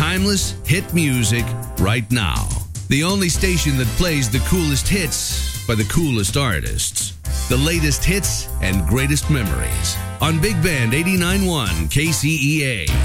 timeless hit music right now. The only station that plays the coolest hits by the coolest artists. The latest hits and greatest memories on Big Band 89.1 KCEA.